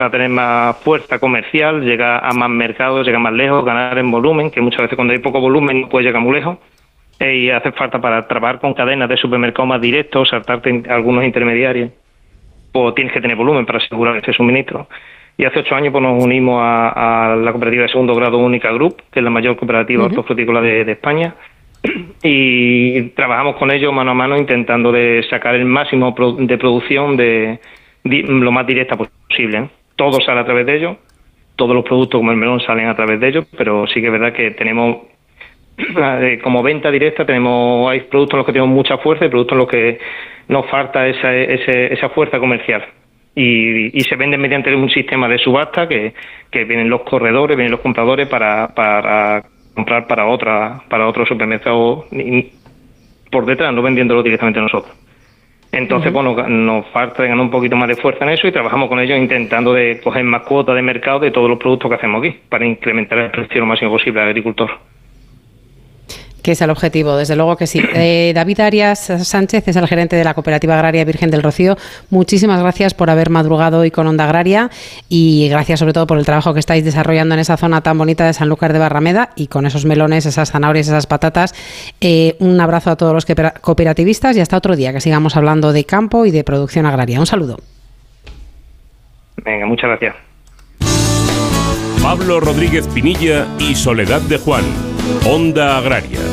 a tener más fuerza comercial, llegar a más mercados, llegar más lejos, ganar en volumen, que muchas veces cuando hay poco volumen no puedes llegar muy lejos, y hace falta para trabajar con cadenas de supermercados más directos, saltarte algunos intermediarios, o tienes que tener volumen para asegurar ese suministro. Y hace 8 años pues, nos unimos a la cooperativa de segundo grado Única Group, que es la mayor cooperativa hortofrutícola de España, y trabajamos con ellos mano a mano intentando de sacar el máximo de producción lo más directa posible, ¿eh? Todo sale a través de ellos, todos los productos como el melón salen a través de ellos, pero sí que es verdad que tenemos como venta directa, hay productos en los que tenemos mucha fuerza y productos en los que nos falta esa fuerza comercial. Y se venden mediante un sistema de subasta que vienen los corredores, vienen los compradores para comprar para otro supermercado por detrás, no vendiéndolo directamente nosotros. Entonces, bueno, nos falta ganar un poquito más de fuerza en eso y trabajamos con ellos intentando de coger más cuota de mercado de todos los productos que hacemos aquí para incrementar el precio lo máximo posible al agricultor. Que es el objetivo, desde luego que sí. David Arias Sánchez es el gerente de la Cooperativa Agraria Virgen del Rocío. Muchísimas gracias por haber madrugado hoy con Onda Agraria y gracias sobre todo por el trabajo que estáis desarrollando en esa zona tan bonita de Sanlúcar de Barrameda y con esos melones, esas zanahorias, esas patatas. Un abrazo a todos los cooperativistas y hasta otro día, que sigamos hablando de campo y de producción agraria. Un saludo. Venga, muchas gracias. Pablo Rodríguez Pinilla y Soledad de Juan, Onda Agraria.